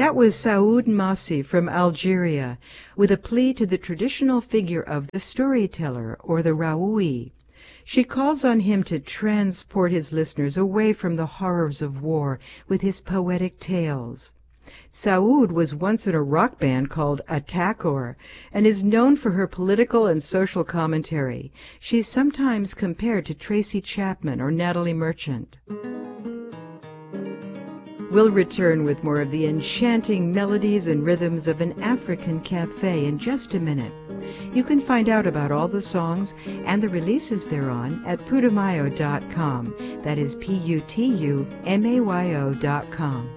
That was Saoud Massi from Algeria, with a plea to the traditional figure of the storyteller, or the Raoui. She calls on him to transport his listeners away from the horrors of war with his poetic tales. Saoud was once in a rock band called Attackor and is known for her political and social commentary. She is sometimes compared to Tracy Chapman or Natalie Merchant. We'll return with more of the enchanting melodies and rhythms of an African cafe in just a minute. You can find out about all the songs and the releases they're on at putumayo.com. That is Putumayo.com.